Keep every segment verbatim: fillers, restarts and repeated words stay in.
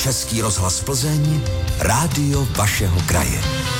Český rozhlas Plzeň, rádio vašeho kraje.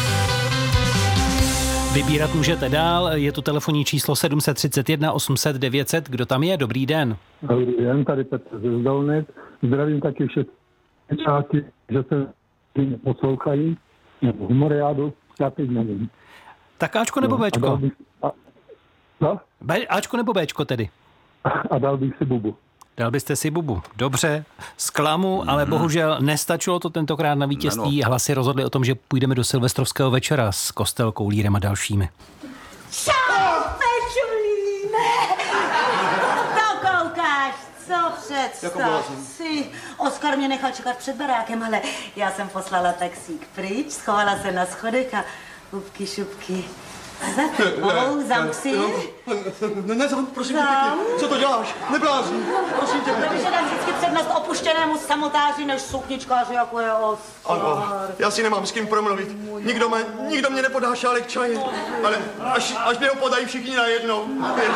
Vybírat můžete dál, je tu telefonní číslo sedm tři jedna osm set devět set. Kdo tam je? Dobrý den. Dobrý den, tady Petr ze Zdolnic. Zdravím taky všechny části, že se poslouchají. Humoriádu, já teď nevím. Tak Ačko nebo Bčko? No, bych, a, no? B, Ačko nebo Bčko tedy? A dal bych si bubu. Dal byste si bubu. Dobře, zklamu, mm. ale bohužel nestačilo to tentokrát na vítězství. No. Hlasy rozhodly o tom, že půjdeme do silvestrovského večera s Kostelkou, Lírem a dalšími. Čau, Pečulíne! To koukáš, co představ si. Oskar mě nechal čekat před barákem, ale já jsem poslala taxík pryč, schovala se na schodech a hubky šupky. Mohou, zamk si. Ne, ne, zamk, prosím tě pěkně. Co to děláš? Neblázni, prosím tě pěkně. Takže dám vždycky přednost opuštěnému samotáři než sukničkáři, jako je Oskar. Ano, já si nemám s kým promluvit. Nikdo, mě, nikdo mě nepodá šálek čaje, ale až, až mě ho podají všichni najednou.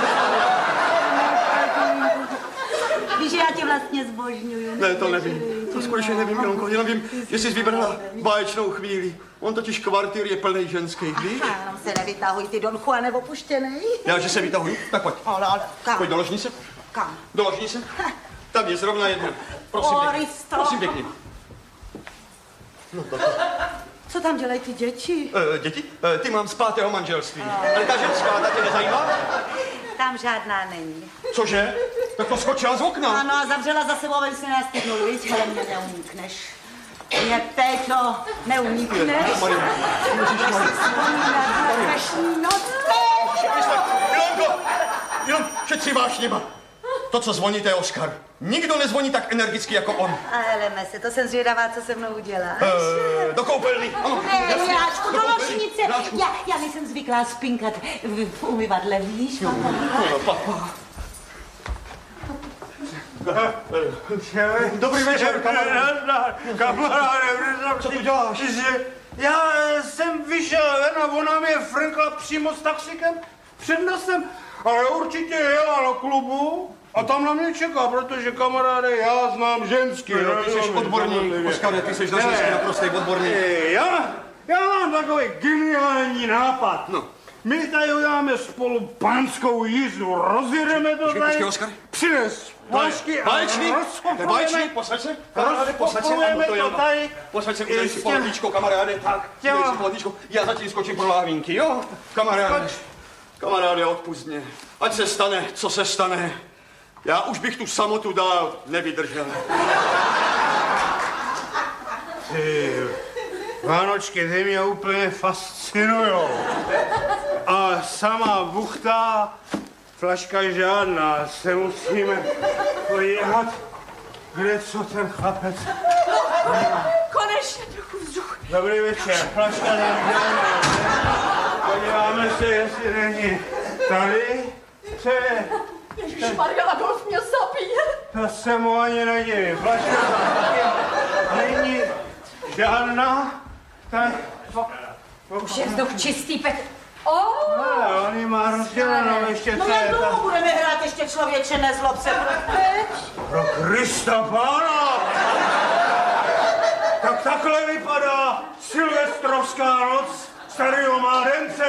Víš, že já tě vlastně zbožňuju. Ne, to nevím. To skutečně nevím, Milonko. Jenom vím, že jsi vybrala báječnou chvíli. On totiž kvartýr je plný ženských, víš? Jenom se nevytahuj, ty Don Juan nebo opuštěnej. Já, že se vytahuji? Tak pojď. Ale, ale, kam? Pojď do ložnice. Kam? Do ložnice. Tam je zrovna jedno. Prosím pěkně. Prosím pěkně. No, co tam dělají ty děti? E, děti? E, ty mám z pátého manželství. Ale ta ženská, ta tě nezajímá? Tam žádná není. Cože? Tak to skočila z okna. Ano, a zavřela za sebou, aby se nastydnul, víš? Ale mě neunikneš. Mě, Péťo, neunikneš. Dnešní noc, Péťo! Milonko, jenom šetři vášněma. To, co zvoní, to je Oskar. Nikdo nezvoní tak energicky jako on. Ale Mese, to jsem zvědavá, co se mnou uděláš. E, do koupelny. Ano, ne, jasně, Jáčku, do do ložnice. Já, já nejsem zvyklá spinkat v, v umyvadle, víš? No, no, papa. Dobrý večer, kamaráde. Kamaráde, co tu děláš? Já jsem vyšel ven a ona mě frnkla přímo s taxikem před nosem, ale určitě jela do klubu a tam na mě čeká, protože kamaráde, já znám ženský. No, ty jsi odborník, Oskare, ty jsi na ženský naprostý odborník. Já, já mám takový geniální nápad. No. My tady uděláme spolu panskou jízdu, rozjedeme to počkej, tady, počkej, Oskar. přines vážky a báječný, báječný, posaď se, kamaráde, posaď se, ano, to je ono. Posaď se, udělej si pohodlíčko, kamaráde, tak, udělej si pohodlíčko, já zatím skočím pro láhvínky, jo, kamaráde, kamaráde, odpust mě, ať se stane, co se stane, já už bych tu samotu dál nevydržel. Ty, Vánočky, ty mě úplně fascinujou. A sama buchta, flaška žádná, se musíme podívat, kde co ten chlapec. Konečně trochu vzduch. Dobrý večer, flaška žádná. Podíváme se, jestli není tady. Co je? Ježišmarja, Adolf mě zabije. To se mu ani nedivím. Flaška taky není žádná. Tak... Už je vzduch čistý, Petr. Oh. No, on ji má rozdělenou ještě. No jak dlouho budeme hrát ještě, člověče, nezlob se. Pro Krista Pána! Tak takhle vypadá silvestrovská noc starého mládence.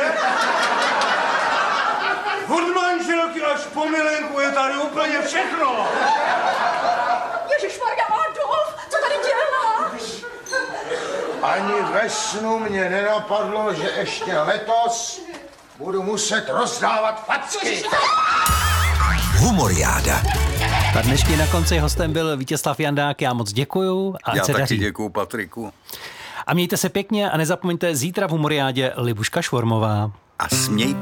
Od manželky až po milenku je tady úplně všechno. Ježišmarja, Adolf, co tady děláš? Ani ve snu mě nenapadlo, že ještě letos budu muset rozdávat facky. Humoriáda. Ta dnešní na konci hostem byl Vítězslav Jandák, já moc děkuju. A já se taky daří. děkuju, Patriku. A mějte se pěkně a nezapomeňte zítra v Humoriádě Libuška Švormová. A smějte